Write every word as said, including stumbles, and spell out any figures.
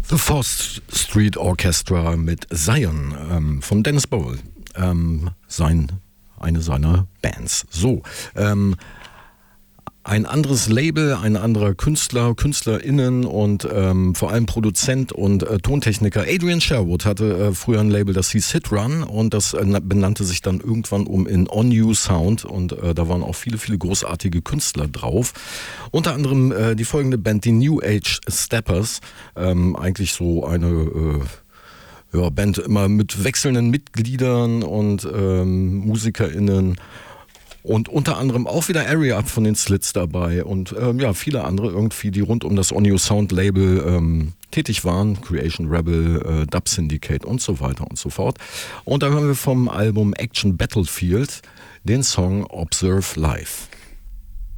The Fourth Street Orchestra mit Zion ähm, von Dennis Bowl, ähm, sein, eine seiner Bands. So, ähm, ein anderes Label, ein anderer Künstler, KünstlerInnen und ähm, vor allem Produzent und äh, Tontechniker Adrian Sherwood hatte äh, früher ein Label, das hieß Hit Run, und das äh, benannte sich dann irgendwann um in On You Sound, und äh, da waren auch viele, viele großartige Künstler drauf. Unter anderem äh, die folgende Band, die New Age Steppers, ähm, eigentlich so eine äh, ja, Band immer mit wechselnden Mitgliedern und ähm, MusikerInnen. Und unter anderem auch wieder Area Up von den Slits dabei und ähm, ja, viele andere irgendwie, die rund um das On You Sound Label ähm, tätig waren. Creation Rebel, äh, Dub Syndicate und so weiter und so fort. Und da hören wir vom Album Action Battlefield den Song Observe Live.